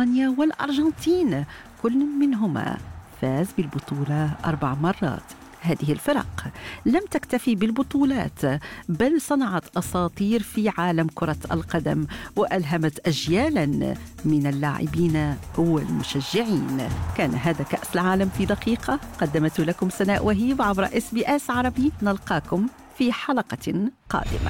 ألمانيا والأرجنتين، كل منهما فاز بالبطولة 4 مرات. هذه الفرق لم تكتفي بالبطولات، بل صنعت أساطير في عالم كرة القدم، وألهمت أجيالا من اللاعبين والمشجعين. كان هذا كأس العالم في دقيقة، قدمت لكم سناء وهيب عبر SBS عربي. نلقاكم في حلقة قادمة.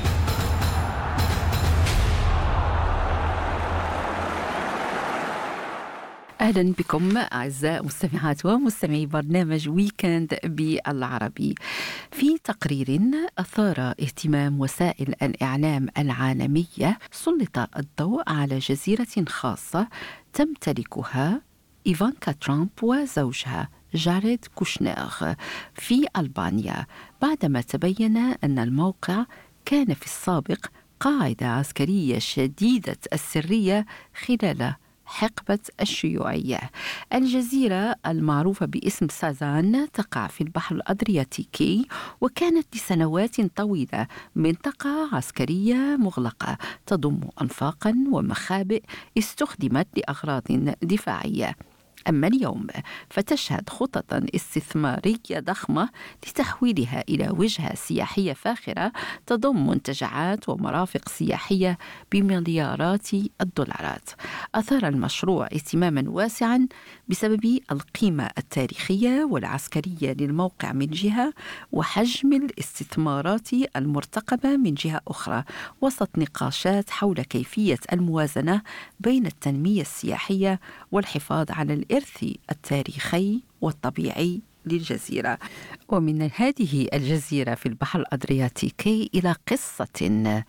أهلا بكم أعزائي مستمعات ومستمعي برنامج ويكند بالعربي. في تقرير أثار اهتمام وسائل الإعلام العالمية، سلط الضوء على جزيرة خاصة تمتلكها إيفانكا ترامب وزوجها جاريد كوشنير في ألبانيا، بعدما تبين أن الموقع كان في السابق قاعدة عسكرية شديدة السرية خلال حقبة الشيوعية. الجزيرة المعروفة باسم سازان تقع في البحر الأدرياتيكي، وكانت لسنوات طويلة منطقة عسكرية مغلقة تضم أنفاقا ومخابئ استخدمت لأغراض دفاعية. أما اليوم فتشهد خططا استثمارية ضخمة لتحويلها إلى وجهة سياحية فاخرة تضم منتجعات ومرافق سياحية بمليارات الدولارات. أثار المشروع اهتماما واسعا بسبب القيمة التاريخية والعسكرية للموقع من جهة، وحجم الاستثمارات المرتقبة من جهة أخرى، وسط نقاشات حول كيفية الموازنة بين التنمية السياحية والحفاظ على الإرث التاريخي والطبيعي للجزيرة. ومن هذه الجزيرة في البحر الأدرياتيكي إلى قصة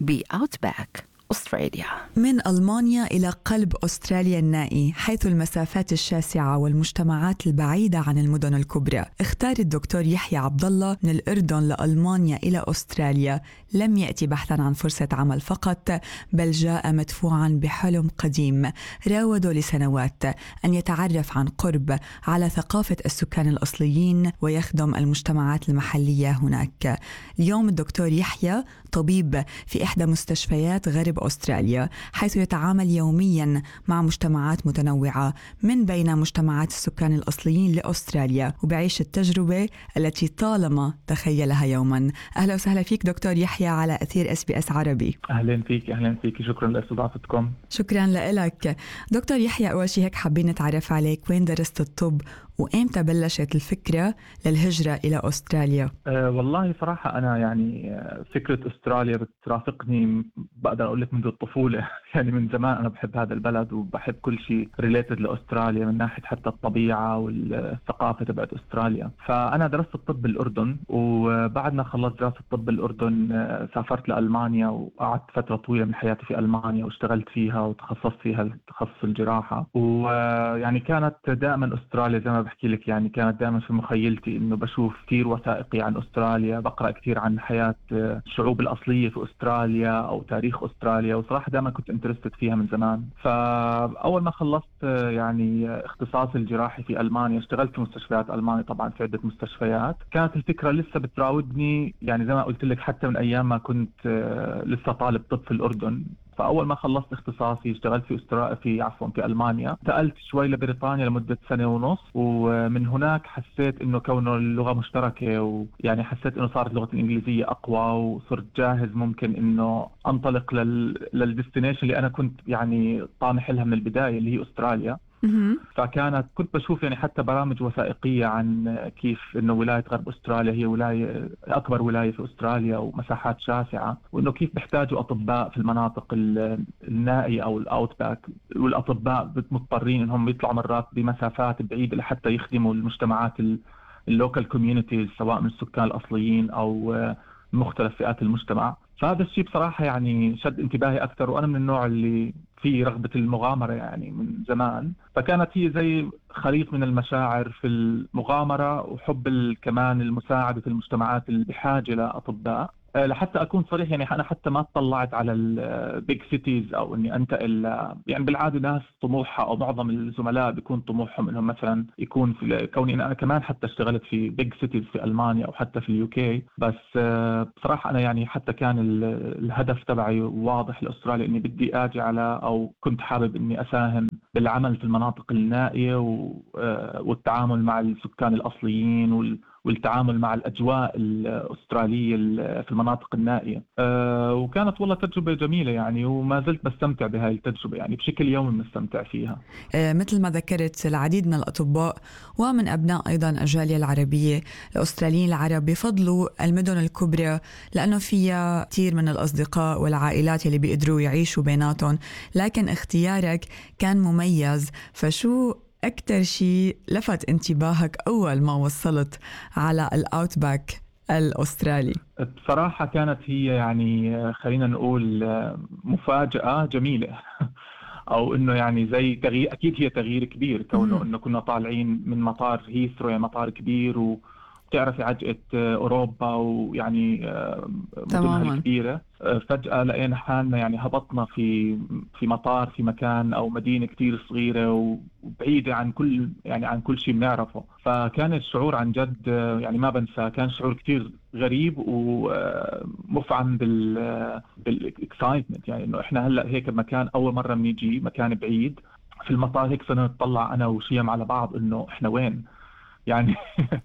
بأوتباك أستراليا. من ألمانيا إلى قلب أستراليا النائي، حيث المسافات الشاسعة والمجتمعات البعيدة عن المدن الكبرى، اختار الدكتور يحيى عبد الله من الأردن لألمانيا إلى أستراليا. لم يأتي بحثا عن فرصة عمل فقط، بل جاء مدفوعا بحلم قديم راوده لسنوات، أن يتعرف عن قرب على ثقافة السكان الأصليين ويخدم المجتمعات المحلية هناك. اليوم الدكتور يحيى طبيب في إحدى مستشفيات غرب أستراليا، حيث يتعامل يوميا مع مجتمعات متنوعة من بين مجتمعات السكان الأصليين لأستراليا، وبعيش التجربة التي طالما تخيلها يوما. أهلا وسهلا فيك دكتور يحيى على أثير SBS عربي. أهلا فيك، شكرا لاستضافتكم. شكرا لك دكتور يحيى. أول شيء هيك حابين نتعرف عليك، وين درست الطب وإمتى بلشت الفكرة للهجرة إلى أستراليا؟ والله صراحة أنا يعني فكرة أستراليا بترافقني، بقدر أقول لك منذ الطفولة. يعني من زمان أنا بحب هذا البلد وبحب كل شيء ريليتد لأستراليا، من ناحية حتى الطبيعة والثقافة تبعت أستراليا. فأنا درست الطب بالأردن، وبعد ما خلصت دراسة الطب بالأردن سافرت لألمانيا، وقعدت فترة طويلة من حياتي في ألمانيا واشتغلت فيها وتخصصت فيها تخصص الجراحة. ويعني كانت دائما أستراليا زي ما بحكي لك، يعني كانت دائما في مخيلتي إنه بشوف كثير وثائقي عن أستراليا، بقرأ كثير عن حياة الشعوب الأصلية في أستراليا أو تاريخ أستراليا، وصراحة دائما كنت انترستد فيها من زمان. فأول ما خلصت يعني اختصاصي الجراحي في ألمانيا، اشتغلت في مستشفيات ألمانيا طبعا، في عدة مستشفيات. كانت الفكرة لسه بتراودني، يعني زي ما قلت لك حتى من أيام ما كنت لسه طالب طب في الأردن. فأول ما خلصت اختصاصي اشتغلت في ألمانيا، انتقلت شوي لبريطانيا لمدة 1.5 سنة، ومن هناك حسيت إنه كونه اللغة مشتركة، ويعني حسيت إنه صارت اللغة الإنجليزية أقوى، وصرت جاهز ممكن إنه أنطلق للديستنيشن اللي أنا كنت يعني طامح لها من البداية، اللي هي أستراليا. كنت بشوف يعني حتى برامج وثائقية عن كيف إنه ولاية غرب أستراليا هي ولاية أكبر ولاية في أستراليا ومساحات شاسعة، وإنه كيف بيحتاجوا أطباء في المناطق النائية أو الأوتباك، والأطباء مضطرين إنهم يطلعوا مرات بمسافات بعيدة لحتى يخدموا المجتمعات اللوكال كوميونيتيز، سواء من السكان الأصليين أو مختلف فئات المجتمع. فهذا الشيء بصراحة يعني شد انتباهي أكثر، وأنا من النوع اللي فيه رغبة المغامرة يعني من زمان. فكانت هي زي خليط من المشاعر في المغامرة وحب كمان المساعدة في المجتمعات اللي بحاجة لأطباء. لحتى أكون صريح يعني أنا حتى ما اطلعت على البيج سيتيز أو إني أنتقل يعني بالعادة ناس طموحها أو معظم الزملاء بيكون طموحهم إنهم مثلا يكون في كوني أنا كمان حتى اشتغلت في بيج سيتيز في ألمانيا أو حتى في اليوكي. بس بصراحة أنا يعني حتى كان الهدف تبعي واضح لأستراليا إني بدي أجي على أو كنت حابب إني أساهم بالعمل في المناطق النائية والتعامل مع السكان الأصليين والتعامل مع الأجواء الأسترالية في المناطق النائية. وكانت والله تجربة جميلة يعني، وما زلت بستمتع بهاي التجربة يعني بشكل يومي مستمتع فيها. مثل ما ذكرت العديد من الأطباء ومن أبناء أيضا الجالية العربية الأستراليين العرب بفضلوا المدن الكبرى لأنه فيها كثير من الأصدقاء والعائلات اللي بيقدروا يعيشوا بيناتهم، لكن اختيارك كان مميز. فشو أكتر شيء لفت انتباهك أول ما وصلت على الأوتباك الأسترالي؟ بصراحة كانت هي يعني خلينا نقول مفاجأة جميلة أو إنه يعني زي تغيير، أكيد هي تغيير كبير كونه إنه كنا طالعين من مطار هيثرو يعني مطار كبير وتعرفي عجقة أوروبا ويعني مدنها الكبيرة، فجأة لقينا حالنا يعني هبطنا في مطار في مكان أو مدينة كتير صغيرة وبعيدة عن كل شيء بنعرفه. فكان الشعور عن جد يعني ما بنسى، كان شعور كتير غريب ومفعم بالاكسايتمنت يعني إنه إحنا هلأ هيك مكان أول مرة بنيجي مكان بعيد في المطار هيك صرنا نطلع أنا وشيم على بعض إنه إحنا وين يعني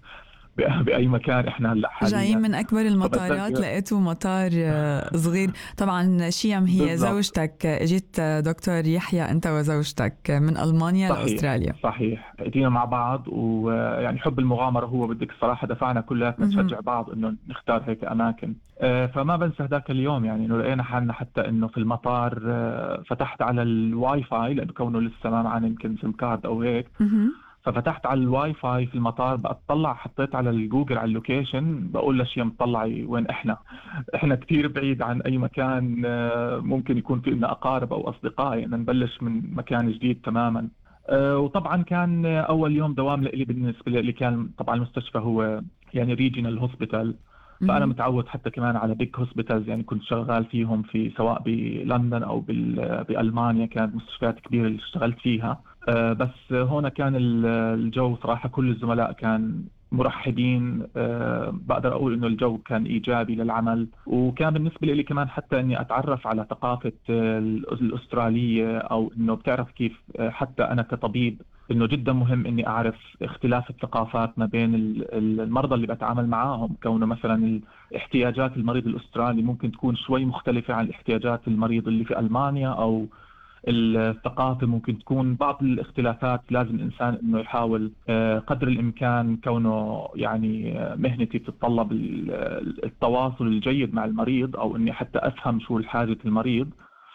بأي مكان إحنا هلأ حاليا. جايين من أكبر المطارات لقيتوا مطار صغير. طبعا شيم هي زوجتك، اجيت دكتور يحيى أنت وزوجتك من ألمانيا لأستراليا. صحيح، اجينا مع بعض ويعني حب المغامرة هو بدك الصراحة دفعنا كلياتنا نشجع بعض إنه نختار هيك أماكن. فما بنسى هذاك اليوم يعني إنه لقينا حالنا حتى إنه في المطار فتحت على الواي فاي لأنه كونه لسه ما معنا يمكن سيم كارد أو هيك، ففتحت على الواي فاي في المطار بطلع حطيت على الجوجل على اللوكيشن بقول لشيء مطلعي وين احنا كتير بعيد عن اي مكان ممكن يكون في لنا اقارب او اصدقاء يعني نبلش من مكان جديد تماما. وطبعا كان اول يوم دوام لي بالنسبه لي كان طبعا المستشفى هو يعني ريجينال هوسبيتال، فانا متعود حتى كمان على بيج هوسبيتالز يعني كنت شغال فيهم في سواء بلندن او بالمانيا كانت مستشفيات كبيره اللي اشتغلت فيها. بس هنا كان الجو صراحة كل الزملاء كان مرحبين. بقدر أقول إنه الجو كان إيجابي للعمل، وكان بالنسبة لي كمان حتى إني أتعرف على ثقافة الأسترالية أو إنه بتعرف كيف حتى أنا كطبيب إنه جدا مهم إني أعرف اختلاف الثقافات ما بين المرضى اللي بتعامل معاهم، كونه مثلا احتياجات المريض الأسترالي ممكن تكون شوي مختلفة عن احتياجات المريض اللي في ألمانيا، أو الثقافة ممكن تكون بعض الاختلافات. لازم الإنسان إنه يحاول قدر الإمكان كونه يعني مهنتي تتطلب التواصل الجيد مع المريض أو إني حتى أفهم شو الحاجة المريض.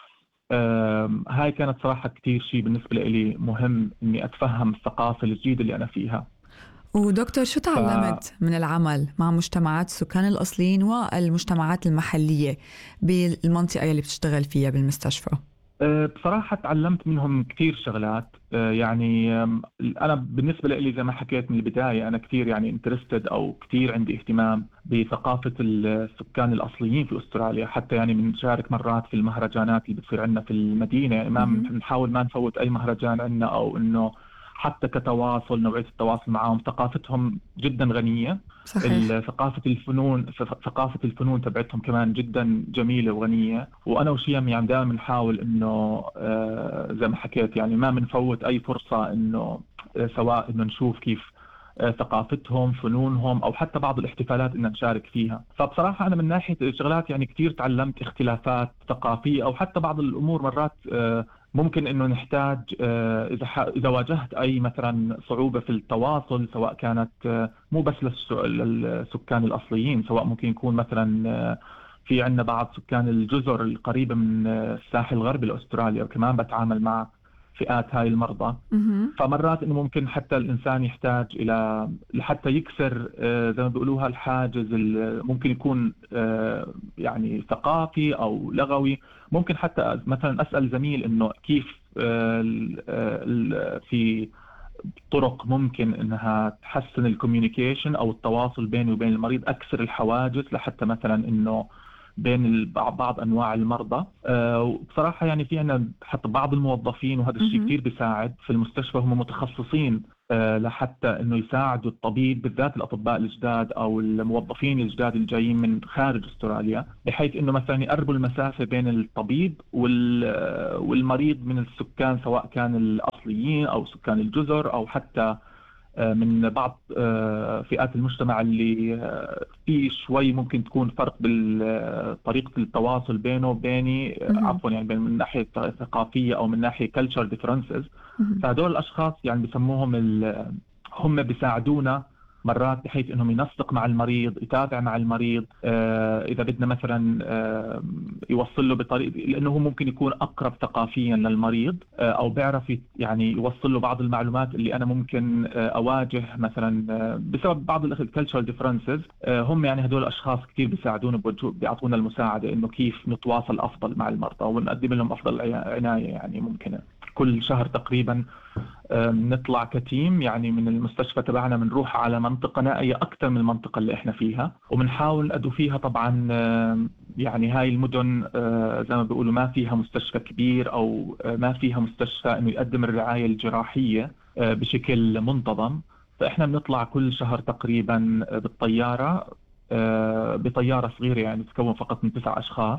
هاي كانت صراحة كتير شيء بالنسبة لي مهم إني أتفهم الثقافة الجديدة اللي أنا فيها. ودكتور شو تعلمت من العمل مع مجتمعات السكان الأصليين والمجتمعات المحلية بالمنطقة اللي بتشتغل فيها بالمستشفى؟ بصراحة تعلمت منهم كثير شغلات. يعني أنا بالنسبة لي زي ما حكيت من البداية أنا كثير يعني انترستد أو كثير عندي اهتمام بثقافة السكان الأصليين في أستراليا، حتى يعني بنشارك مرات في المهرجانات اللي بتصير عندنا في المدينة، يعني ما بنحاول ما نفوت أي مهرجان عندنا، أو إنه حتى كتواصل نوعية التواصل معهم. ثقافتهم جدا غنية. صحيح. ثقافة الفنون تبعتهم كمان جدا جميلة وغنية، وأنا وشيم يعني دائما نحاول إنه زي ما حكيت يعني ما بنفوت أي فرصة إنه سواء إنه نشوف كيف ثقافتهم فنونهم أو حتى بعض الاحتفالات إن نشارك فيها. فبصراحة أنا من ناحية الشغلات يعني كتير تعلمت اختلافات ثقافية، أو حتى بعض الأمور مرات ممكن إنه نحتاج إذا واجهت أي مثلا صعوبة في التواصل، سواء كانت مو بس للسكان الأصليين، سواء ممكن يكون مثلا في عندنا بعض سكان الجزر القريبة من الساحل الغربي لأستراليا وكمان بتعامل مع فئات هاي المرضى. فمرات إنه ممكن حتى الإنسان يحتاج إلى لحتى يكسر زي ما بيقولوها الحاجز ممكن يكون يعني ثقافي أو لغوي. ممكن حتى مثلا أسأل زميل إنه كيف في طرق ممكن إنها تحسن الكوميونيكيشن أو التواصل بيني وبين المريض، أكسر الحواجز لحتى مثلا إنه بين بعض أنواع المرضى. وبصراحة يعني في عنا حتى بعض الموظفين، وهذا الشيء كتير بيساعد في المستشفى، هم متخصصين لحتى انه يساعدوا الطبيب، بالذات الاطباء الجداد او الموظفين الجداد اللي جايين من خارج استراليا، بحيث انه مثلا يقربوا المسافه بين الطبيب والمريض من السكان، سواء كان الاصليين او سكان الجزر او حتى من بعض فئات المجتمع اللي في شوي ممكن تكون فرق بطريقة التواصل بينه وبيني، عفوا يعني من ناحية ثقافية أو من ناحية cultural differences. فهدول الأشخاص يعني بسموهم هم بيساعدونا مرات بحيث انهم ينسق مع المريض، يتابع مع المريض، اذا بدنا مثلا يوصل له بطريقه، لانه هو ممكن يكون اقرب ثقافيا للمريض، او بيعرف يعني يوصل له بعض المعلومات اللي انا ممكن اواجه مثلا بسبب بعض الكالتشرال ديفرنسز. هم يعني هدول الاشخاص كثير بيساعدونا، بيعطونا المساعده انه كيف نتواصل افضل مع المرضى ونقدم لهم افضل عنايه يعني ممكنه. كل شهر تقريبا نطلع كتيم يعني من المستشفى تبعنا، بنروح على منطقة نائية أكثر من المنطقة اللي إحنا فيها، وبنحاول نأدوا فيها. طبعا يعني هاي المدن زي ما بيقولوا ما فيها مستشفى كبير أو ما فيها مستشفى إنه يقدم الرعاية الجراحية بشكل منتظم. فإحنا بنطلع كل شهر تقريبا بالطيارة، بطيارة صغيرة يعني تتكون فقط من 9 أشخاص.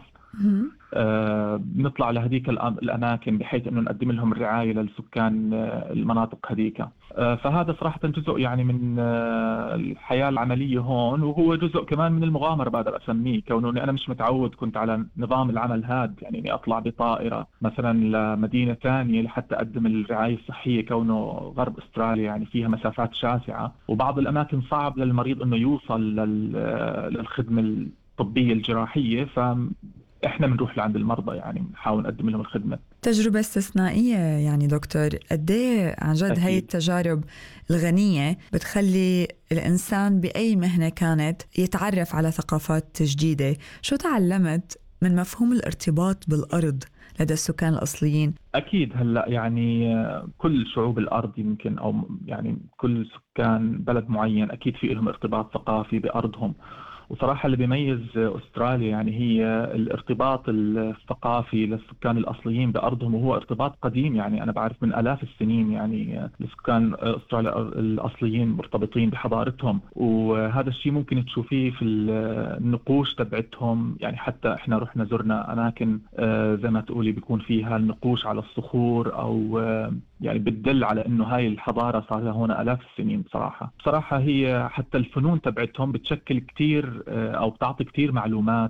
بنطلع لهذيك الأماكن بحيث أنه نقدم لهم الرعاية للسكان المناطق هذيك. فهذا صراحة جزء يعني من الحياة العملية هون، وهو جزء كمان من المغامرة بقدر أسميه، كونه أنا مش متعود كنت على نظام العمل هذا، يعني إني أطلع بطائرة مثلا لمدينة ثانية لحتى أقدم الرعاية الصحية، كونه غرب أستراليا يعني فيها مسافات شاسعة، وبعض الأماكن صعب للمريض أنه يوصل للخدمة الطبية الجراحية. احنا بنروح لعند المرضى يعني بنحاول نقدم لهم الخدمه. تجربه استثنائيه يعني دكتور، قد ايه عن جد هي التجارب الغنيه بتخلي الانسان باي مهنه كانت يتعرف على ثقافات جديده. شو تعلمت من مفهوم الارتباط بالارض لدى السكان الاصليين؟ اكيد هلا يعني كل شعوب الارض يمكن، او يعني كل سكان بلد معين اكيد في لهم ارتباط ثقافي بارضهم. وصراحة اللي بيميز أستراليا يعني هي الارتباط الثقافي للسكان الأصليين بأرضهم، وهو ارتباط قديم. يعني أنا بعرف من آلاف السنين يعني السكان أستراليا الأصليين مرتبطين بحضارتهم، وهذا الشيء ممكن تشوفيه في النقوش تبعتهم. يعني حتى إحنا رحنا زرنا أماكن زي ما تقولي بيكون فيها النقوش على الصخور، أو يعني بتدل على إنه هاي الحضارة صار لها هون آلاف السنين. بصراحة هي حتى الفنون تبعتهم بتشكل كتير أو بتعطي كتير معلومات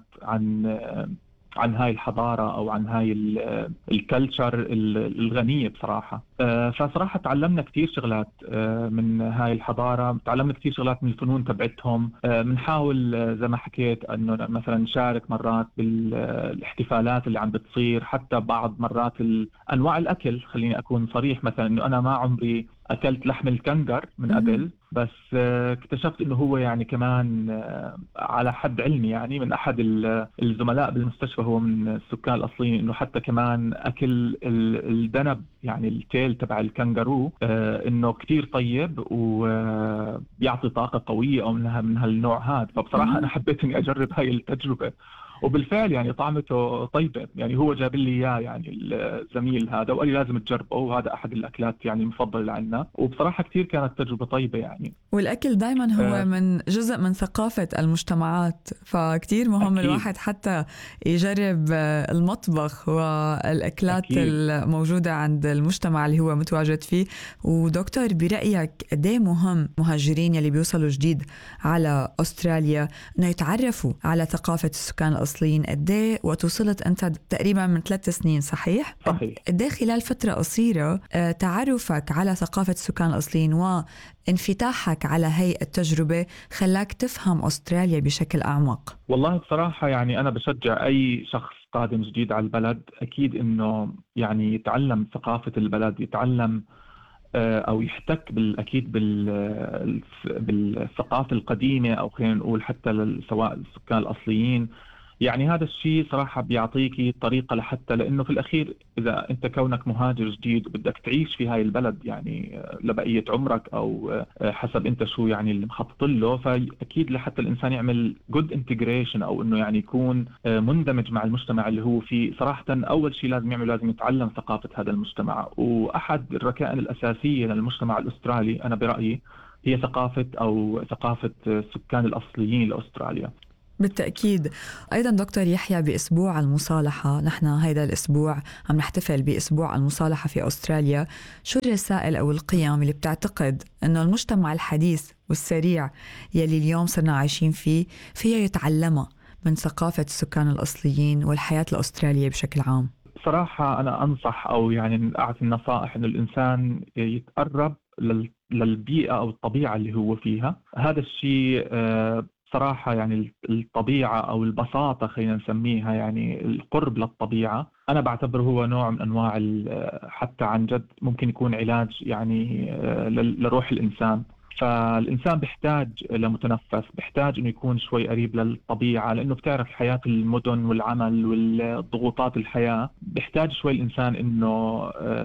عن هاي الحضارة أو عن هاي الكالتشر الغنية بصراحة. فصراحة تعلمنا كتير شغلات من هاي الحضارة، تعلمنا كتير شغلات من الفنون تبعتهم. بنحاول زي ما حكيت أنه مثلا نشارك مرات بالاحتفالات اللي عم بتصير، حتى بعض مرات أنواع الأكل. خليني أكون صريح، مثلا أنه أنا ما عمري أكلت لحم الكنغر من قبل، بس اكتشفت انه هو يعني كمان على حد علمي يعني من احد الزملاء بالمستشفى، هو من السكان الاصليين، انه حتى كمان اكل الذنب يعني التيل تبع الكنغرو انه كتير طيب وبيعطي طاقة قوية او من هالنوع هذا. فبصراحة انا حبيت اني اجرب هاي التجربة، وبالفعل يعني طعمته طيبة. يعني هو جاب لي اياه يعني الزميل هذا وقال لي لازم تجربه، وهذا احد الاكلات يعني المفضله عندنا، وبصراحه كثير كانت تجربه طيبه يعني. والاكل دائما هو من جزء من ثقافه المجتمعات، فكتير مهم أكيد. الواحد حتى يجرب المطبخ والاكلات أكيد. الموجوده عند المجتمع اللي هو متواجد فيه. ودكتور برايك قد ايه مهم مهاجرين يلي بيوصلوا جديد على استراليا انه يتعرفوا على ثقافه السكان الاصليين؟ قد ايه وتوصلت انت تقريبا من 3 سنين صحيح؟ قد ايه خلال فتره قصيره تعرفك على ثقافه السكان الاصليين وانفتاحك على هي التجربه خلاك تفهم استراليا بشكل اعمق؟ والله بصراحه يعني انا بشجع اي شخص قادم جديد على البلد اكيد انه يعني يتعلم ثقافه البلد، يتعلم او يحتك اكيد بالثقافه القديمه، او خلينا نقول حتى سواء السكان الاصليين. يعني هذا الشيء صراحة بيعطيكي طريقة لحتى، لأنه في الأخير إذا أنت كونك مهاجر جديد وبدك تعيش في هاي البلد يعني لبقية عمرك أو حسب أنت شو يعني اللي مخطط له، فأكيد لحتى الإنسان يعمل good integration أو إنه يعني يكون مندمج مع المجتمع اللي هو فيه، صراحة أول شيء لازم يعمل لازم يتعلم ثقافة هذا المجتمع. وأحد الركائن الأساسية للمجتمع الأسترالي أنا برأيي هي ثقافة السكان الأصليين لأستراليا. بالتأكيد. أيضا دكتور يحيى، بأسبوع المصالحة، نحن هذا الأسبوع عم نحتفل بأسبوع المصالحة في أستراليا، شو الرسائل أو القيم اللي بتعتقد أنه المجتمع الحديث والسريع يلي اليوم صرنا عايشين فيه يتعلمها من ثقافة السكان الأصليين والحياة الأسترالية بشكل عام؟ صراحة أنا أنصح أو يعني أعطي النصائح إنه الإنسان يتقرب للبيئة أو الطبيعة اللي هو فيها. هذا الشيء صراحة يعني الطبيعة أو البساطة خلينا نسميها، يعني القرب للطبيعة، أنا بعتبره هو نوع من أنواع حتى عن جد ممكن يكون علاج يعني لروح الإنسان. فالإنسان بيحتاج لمتنفس، بيحتاج إنه يكون شوي قريب للطبيعة، لأنه بتعرف حياة المدن والعمل والضغوطات الحياة، بيحتاج شوي الإنسان إنه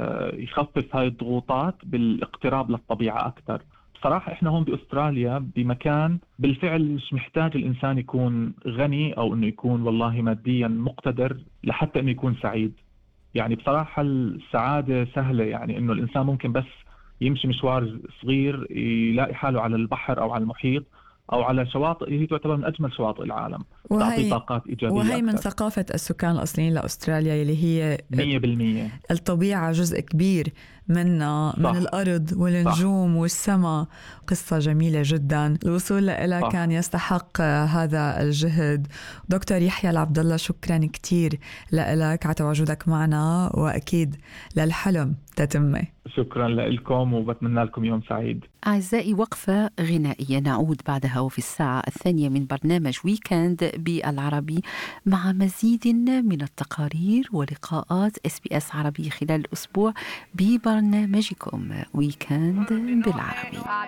يخفف هاي الضغوطات بالاقتراب للطبيعة أكثر. صراحة إحنا هون بأستراليا بمكان بالفعل مش محتاج الإنسان يكون غني أو إنه يكون والله ماديا مقتدر لحتى إنه يكون سعيد. يعني بصراحة السعادة سهلة، يعني إنه الإنسان ممكن بس يمشي مشوار صغير يلاقي حاله على البحر أو على المحيط أو على شواطئ هي تعتبر من أجمل شواطئ العالم، تعطي طاقات إيجابية وهي من أكثر. ثقافة السكان الأصليين لأستراليا اللي هي 100% الطبيعة جزء كبير منا، من الأرض والنجوم والسماء. قصة جميلة جدا، الوصول لها كان يستحق هذا الجهد. دكتور يحيى العبدالله، شكرا كتير لك على تواجدك معنا، وأكيد للحلم تتمه. شكرا لكم وبتمنى لكم يوم سعيد. أعزائي، وقفة غنائية نعود بعدها وفي الساعة الثانية من برنامج ويكند بالعربي مع مزيد من التقارير ولقاءات SBS عربي خلال الأسبوع ببرنامجكم ويكند بالعربي.